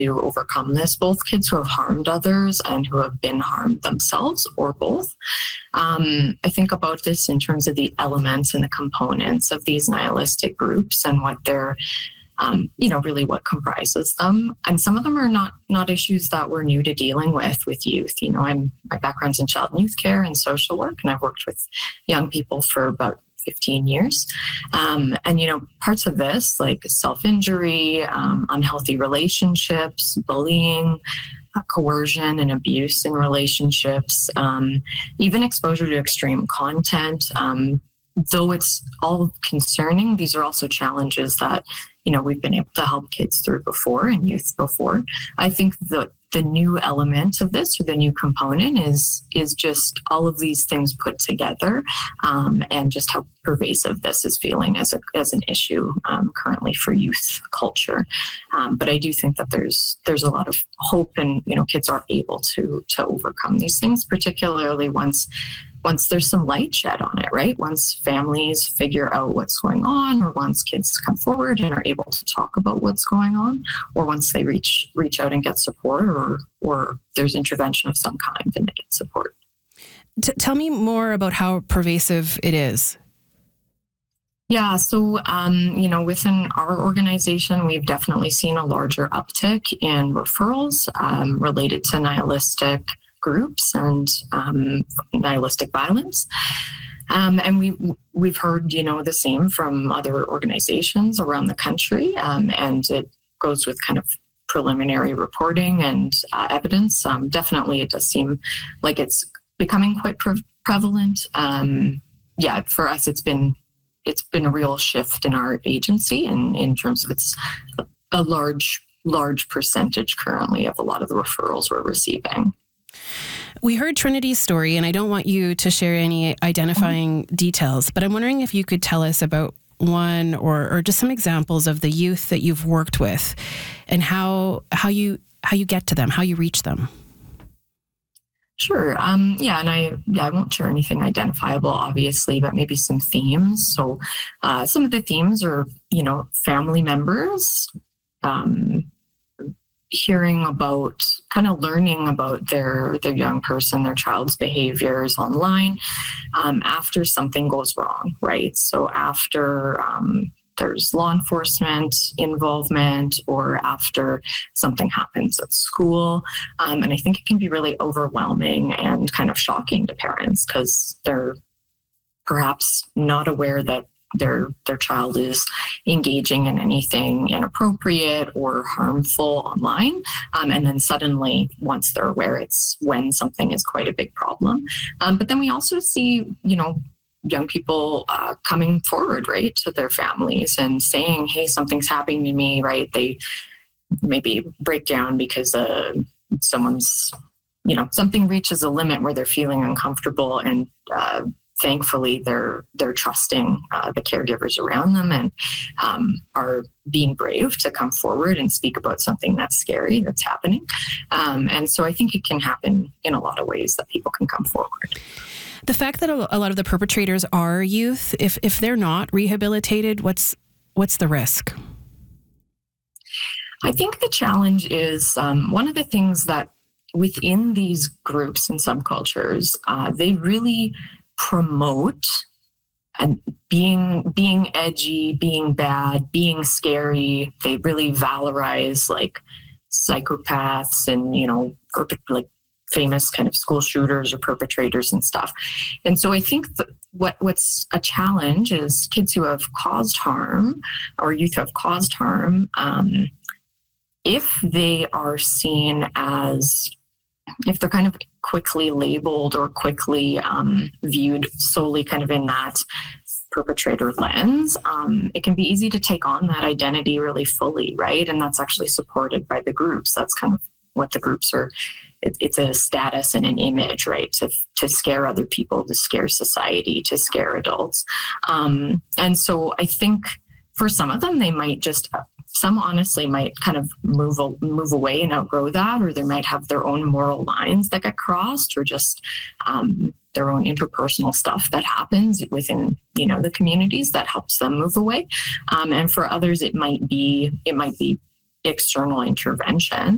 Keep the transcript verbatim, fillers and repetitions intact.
to overcome this, both kids who have harmed others and who have been harmed themselves, or both. Um, I think about this in terms of the elements and the components of these nihilistic groups and what they're, um, you know, really what comprises them. And some of them are not not issues that we're new to dealing with with youth. You know, I'm my background's in child and youth care and social work, and I've worked with young people for about fifteen years. Um, and, you know, parts of this like self-injury, um, unhealthy relationships, bullying, uh, coercion and abuse in relationships, um, even exposure to extreme content. Um, though it's all concerning, these are also challenges that, you know, we've been able to help kids through before and youth before. I think the the new element of this, or the new component, is is just all of these things put together, um, and just how pervasive this is feeling as a as an issue um, currently for youth culture. Um, but I do think that there's there's a lot of hope, and you know, kids are able to to overcome these things, particularly once. Once there's some light shed on it, right? Once families figure out what's going on, or once kids come forward and are able to talk about what's going on, or once they reach reach out and get support, or or there's intervention of some kind and they get support. T- tell me more about how pervasive it is. Yeah, so, um, you know, within our organization, we've definitely seen a larger uptick in referrals um, related to nihilistic groups and um, nihilistic violence. Um, and we, we've heard, you know, the same from other organizations around the country. Um, and it goes with kind of preliminary reporting and uh, evidence. Um, definitely, it does seem like it's becoming quite pre- prevalent. Um, yeah, for us, it's been it's been a real shift in our agency, and in terms of it's a, a large, large percentage currently of a lot of the referrals we're receiving. We heard Trinity's story, and I don't want you to share any identifying mm-hmm. details, but I'm wondering if you could tell us about one or, or just some examples of the youth that you've worked with, and how how you how you get to them, how you reach them. Sure. Um, yeah, and I yeah, I won't share anything identifiable, obviously, but maybe some themes. So uh, some of the themes are, you know, family members, um, hearing about, kind of learning about their their young person, their child's behaviors online um, after something goes wrong, right? So after um, there's law enforcement involvement, or after something happens at school. Um, and I think it can be really overwhelming and kind of shocking to parents, because they're perhaps not aware that their their child is engaging in anything inappropriate or harmful online. Um, and then suddenly, once they're aware, it's when something is quite a big problem. Um, but then we also see, you know, young people uh, coming forward, right, to their families and saying, hey, something's happening to me, right? They maybe break down because uh, someone's, you know, something reaches a limit where they're feeling uncomfortable, and uh, thankfully, they're they're trusting uh, the caregivers around them, and um, are being brave to come forward and speak about something that's scary that's happening. Um, and so I think it can happen in a lot of ways that people can come forward. The fact that a lot of the perpetrators are youth, if if they're not rehabilitated, what's what's the risk? I think the challenge is um, one of the things that within these groups and subcultures, uh, they really promote and being being edgy, being bad, being scary. They really valorize like psychopaths and, you know, perfect, like famous kind of school shooters or perpetrators and stuff. And so I think that what what's a challenge is kids who have caused harm, or youth who have caused harm, um, if they are seen as, if they're kind of quickly labeled or quickly um, viewed solely kind of in that perpetrator lens, um, it can be easy to take on that identity really fully, right? And that's actually supported by the groups. That's kind of what the groups are. It, it's a status and an image, right? To to scare other people, to scare society, to scare adults. Um, and so I think for some of them, they might just, some honestly might kind of move move away and outgrow that, or they might have their own moral lines that get crossed, or just um, their own interpersonal stuff that happens within, you know, the communities that helps them move away. Um, and for others, it might be it might be external intervention.